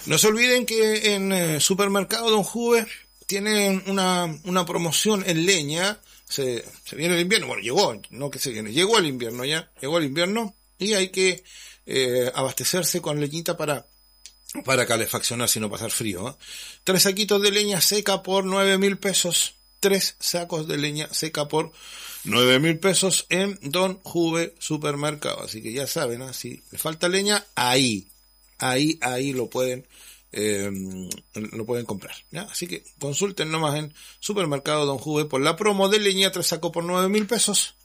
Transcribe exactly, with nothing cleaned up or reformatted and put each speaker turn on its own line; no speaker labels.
No se olviden que en eh, Supermercado Don Juve tienen una, una promoción en leña. Se, se viene el invierno, bueno, llegó, no que se viene, llegó el invierno ya, llegó el invierno y hay que eh, abastecerse con leñita para para calefaccionar si no pasar frío, ¿eh? Tres saquitos de leña seca por nueve mil pesos. Tres sacos de leña seca por nueve mil pesos en Don Juve Supermercado. Así que ya saben, ¿eh? Si les falta leña, ahí, ahí, ahí lo pueden, eh, lo pueden comprar, ¿ya? Así que consulten nomás en Supermercado Don Juve por la promo de leña, tres sacos por nueve mil pesos.